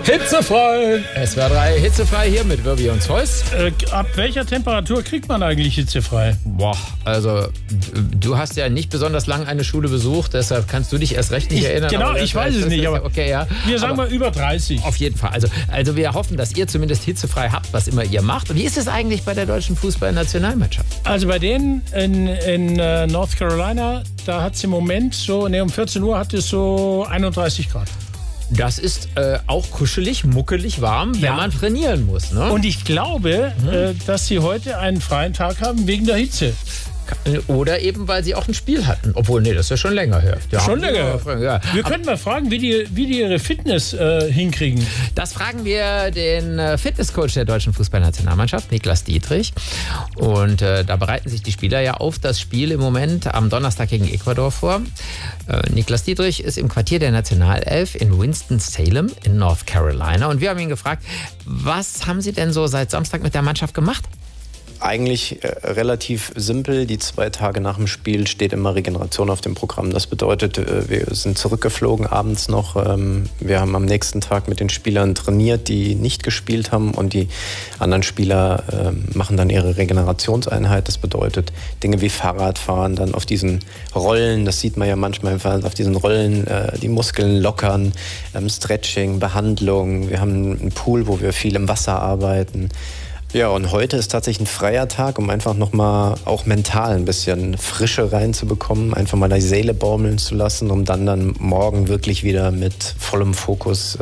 Hitzefrei! SWR 3 hitzefrei hier mit Wirbi und Zeus. Ab welcher Temperatur kriegt man eigentlich hitzefrei? Boah, also du hast ja nicht besonders lang eine Schule besucht, deshalb kannst du dich erst recht nicht erinnern. Genau, ich weiß es nicht, aber okay, ja. Wir sagen mal über 30. Auf jeden Fall. Also wir hoffen, dass ihr zumindest hitzefrei habt, was immer ihr macht. Wie ist es eigentlich bei der deutschen Fußballnationalmannschaft? Also bei denen in North Carolina, da hat es im Moment so, um 14 Uhr hat es so 31 Grad. Das ist auch kuschelig, muckelig warm, wenn man trainieren muss. Ne? Und ich glaube, dass sie heute einen freien Tag haben wegen der Hitze. Oder eben, weil sie auch ein Spiel hatten. Obwohl, nee, das ist ja schon länger her. Schon länger her. Ja. Wir könnten mal fragen, wie die ihre Fitness hinkriegen. Das fragen wir den Fitnesscoach der deutschen Fußballnationalmannschaft, Niklas Dietrich. Und da bereiten sich die Spieler ja auf das Spiel im Moment am Donnerstag gegen Ecuador vor. Niklas Dietrich ist im Quartier der Nationalelf in Winston-Salem in North Carolina. Und wir haben ihn gefragt, was haben Sie denn so seit Samstag mit der Mannschaft gemacht? Eigentlich relativ simpel. Die 2 Tage nach dem Spiel steht immer Regeneration auf dem Programm. Das bedeutet, wir sind zurückgeflogen abends noch. Wir haben am nächsten Tag mit den Spielern trainiert, die nicht gespielt haben. Und die anderen Spieler machen dann ihre Regenerationseinheit. Das bedeutet Dinge wie Fahrradfahren, dann auf diesen Rollen, das sieht man ja manchmal im Fernsehen, auf diesen Rollen die Muskeln lockern, Stretching, Behandlung. Wir haben einen Pool, wo wir viel im Wasser arbeiten. Ja, und heute ist tatsächlich ein freier Tag, um einfach nochmal auch mental ein bisschen Frische reinzubekommen, einfach mal die Seele baumeln zu lassen, um dann morgen wirklich wieder mit vollem Fokus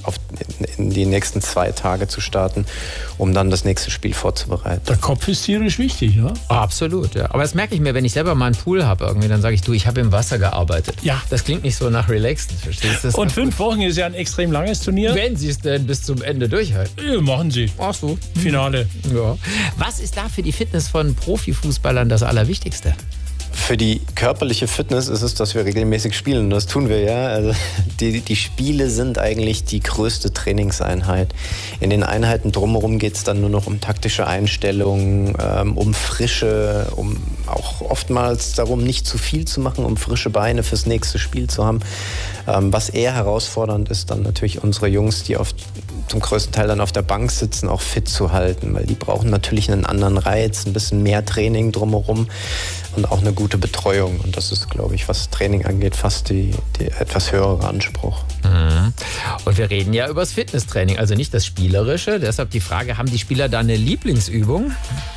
in die nächsten 2 Tage zu starten, um dann das nächste Spiel vorzubereiten. Der Kopf ist tierisch wichtig, ja? Absolut, ja. Aber das merke ich mir, wenn ich selber mal einen Pool habe, irgendwie, dann sage ich, ich habe im Wasser gearbeitet. Ja. Das klingt nicht so nach Relaxen, verstehst du? Und 5 Wochen ist ja ein extrem langes Turnier. Wenn Sie es denn bis zum Ende durchhalten. Ja, machen Sie. Ach so. Finale. Ja. Was ist da für die Fitness von Profifußballern das Allerwichtigste? Für die körperliche Fitness ist es, dass wir regelmäßig spielen. Und das tun wir ja. Also die Spiele sind eigentlich die größte Trainingseinheit. In den Einheiten drumherum geht es dann nur noch um taktische Einstellungen, um Frische, um auch oftmals darum, nicht zu viel zu machen, um frische Beine fürs nächste Spiel zu haben. Was eher herausfordernd ist, dann natürlich unsere Jungs, die zum größten Teil dann auf der Bank sitzen, auch fit zu halten. Weil die brauchen natürlich einen anderen Reiz, ein bisschen mehr Training drumherum und auch eine gute Betreuung. Und das ist, glaube ich, was Training angeht, fast die etwas höhere Anspruch. Mhm. Und wir reden ja über das Fitnesstraining, also nicht das Spielerische. Deshalb die Frage, haben die Spieler da eine Lieblingsübung?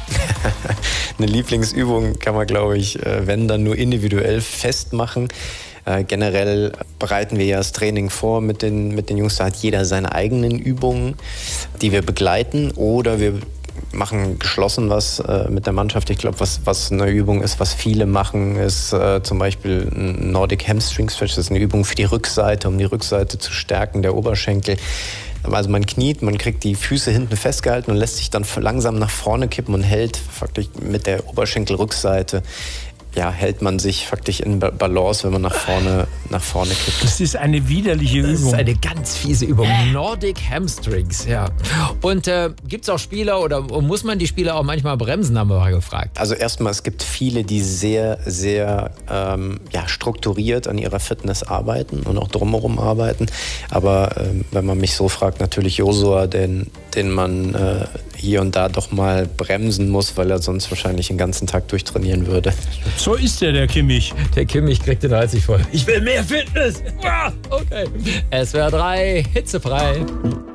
Eine Lieblingsübung kann man, glaube ich, wenn dann nur individuell festmachen. Generell bereiten wir ja das Training vor mit den Jungs. Da hat jeder seine eigenen Übungen, die wir begleiten. Oder wir machen geschlossen was mit der Mannschaft. Ich glaube, was eine Übung ist, was viele machen, ist zum Beispiel ein Nordic Hamstring Stretch. Das ist eine Übung für die Rückseite, um die Rückseite zu stärken, der Oberschenkel. Also man kniet, man kriegt die Füße hinten festgehalten und lässt sich dann langsam nach vorne kippen und hält faktisch mit der Oberschenkelrückseite. Ja, hält man sich faktisch in Balance, wenn man nach vorne kippt. Das ist eine widerliche Übung. Das ist eine ganz fiese Übung. Nordic Hamstrings, ja. Und gibt es auch Spieler oder muss man die Spieler auch manchmal bremsen, haben wir mal gefragt. Also erstmal, es gibt viele, die sehr, sehr strukturiert an ihrer Fitness arbeiten und auch drumherum arbeiten. Aber wenn man mich so fragt, natürlich Josua, den man hier und da doch mal bremsen muss, weil er sonst wahrscheinlich den ganzen Tag durchtrainieren würde. So ist der Kimmich. Der Kimmich kriegt den Hals nicht voll. Ich will mehr Fitness. Okay. SWR 3 hitzefrei.